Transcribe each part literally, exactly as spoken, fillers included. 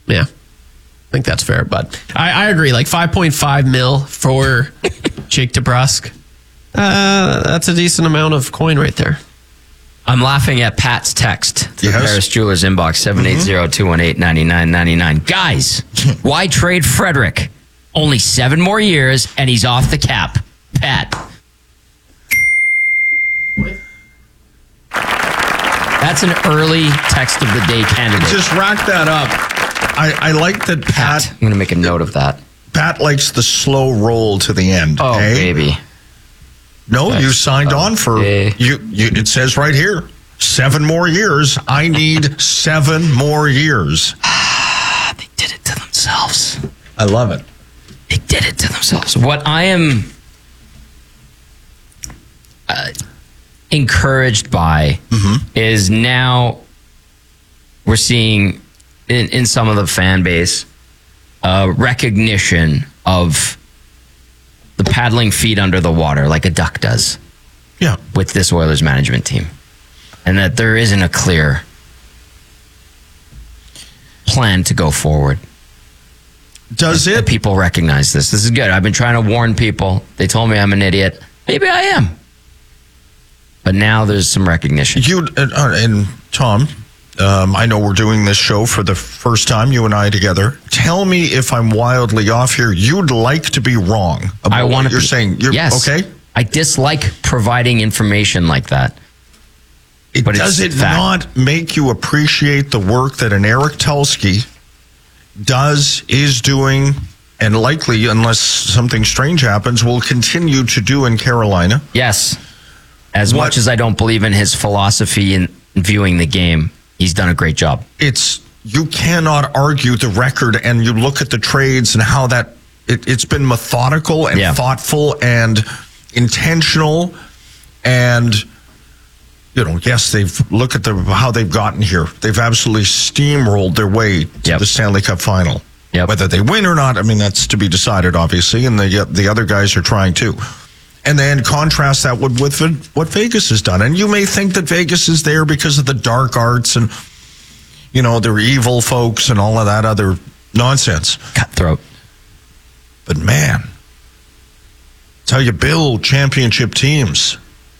Yeah. I think that's fair, but I, I agree. Like five point five mil for Jake DeBrusk. Uh, that's a decent amount of coin right there. I'm laughing at Pat's text to Yes. the Paris Jewelers inbox, seven eight zero, two one eight, nine nine nine nine. Guys, why trade Frederick? Only seven more years, and he's off the cap. Pat. That's an early text of the day candidate. Just rack that up. I, I like that Pat, Pat. I'm going to make a note of that. Pat likes the slow roll to the end. Oh, eh? baby. No, That's you signed on for, okay. you, you. It says right here, seven more years. I need seven more years. They did it to themselves. I love it. They did it to themselves. What I am uh, encouraged by Mm-hmm. is now we're seeing in, in some of the fan base uh, recognition of the paddling feet under the water like a duck does Yeah. with this Oilers management team. And that there isn't a clear plan to go forward. Does That it? people recognize this. This is good. I've been trying to warn people. They told me I'm an idiot. Maybe I am. But now there's some recognition. You uh, and Tom, um, I know we're doing this show for the first time, you and I together. Tell me if I'm wildly off here. You'd like to be wrong about I want what to you're be, saying. You're, yes. Okay. I dislike providing information like that. It, But does it it's fact. not make you appreciate the work that an Eric Tulsky does, is doing, and likely, unless something strange happens, will continue to do in Carolina? Yes. As What- much as I don't believe in his philosophy in viewing the game, he's done a great job. It's you cannot argue the record, and you look at the trades and how that it, it's been methodical and Yeah. thoughtful and intentional, and you know, yes, they've look at the how they've gotten here. They've absolutely steamrolled their way to Yep. the Stanley Cup final. Yep. Whether they win or not, I mean, that's to be decided, obviously, and the the other guys are trying too. And then contrast that with, with what Vegas has done. And you may think that Vegas is there because of the dark arts and, you know, they're evil folks and all of that other nonsense. Cutthroat. But man, it's how you build championship teams.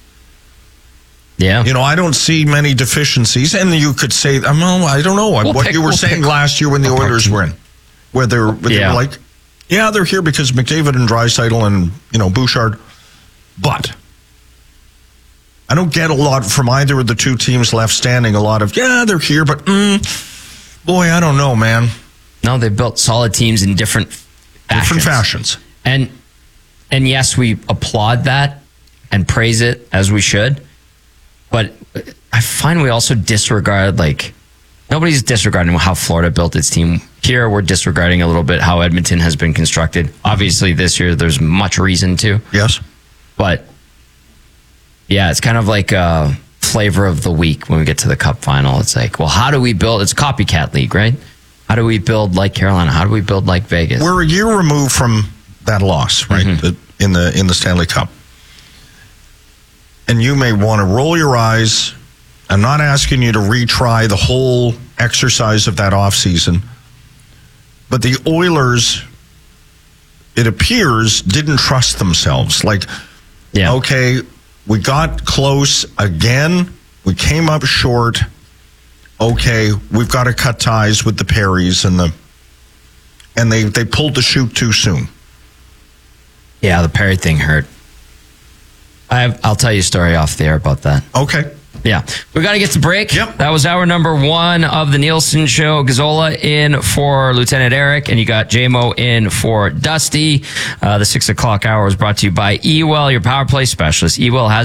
Yeah. You know, I don't see many deficiencies. And you could say, I'm, well, I don't know We'll what pick- you were we'll saying pick last year when the apart Oilers team. were in. Where they're, where they Yeah. were like, yeah, they're here because McDavid and Draisaitl and, you know, Bouchard. But I don't get a lot from either of the two teams left standing. A lot of, yeah, they're here, but mm, boy, I don't know, man. No, they built solid teams in different fashions. Different fashions. And and yes, we applaud that and praise it as we should. But I find we also disregard, like, nobody's disregarding how Florida built its team. Here, we're disregarding a little bit how Edmonton has been constructed. Obviously, this year, there's much reason to. Yes. But, yeah, it's kind of like a flavor of the week when we get to the Cup final. It's like, well, how do we build? It's a copycat league, right? How do we build like Carolina? How do we build like Vegas? We're a year removed from that loss, right? Mhm. The- in the in the Stanley Cup. And you may want to roll your eyes. I'm not asking you to retry the whole exercise of that offseason. But the Oilers, it appears, didn't trust themselves. Like, yeah. okay, we got close again. We came up short. Okay, we've got to cut ties with the Perrys and the and they, they pulled the chute too soon. Yeah, the Perry thing hurt. I have, I'll tell you a story off the air about that. Okay. Yeah. We got to get to break. Yep. That was hour number one of the Nielsen Show. Gazzola in for Lieutenant Eric, and you got J-Mo in for Dusty. Uh, the six o'clock hour was brought to you by Ewell, your power play specialist. Ewell has